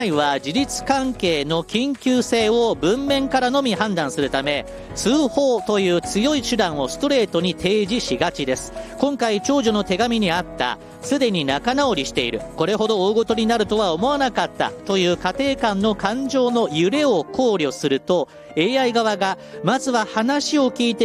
は事実関係の緊急性を文面からのみ判断するため、通報という強い手段をストレートに提示しがちです。今回長女の手紙にあった、すでに仲直りしている、これほど大ごとになるとは思わなかったという家庭間の感情の揺れを考慮すると、AI 側がまずは話を聞いて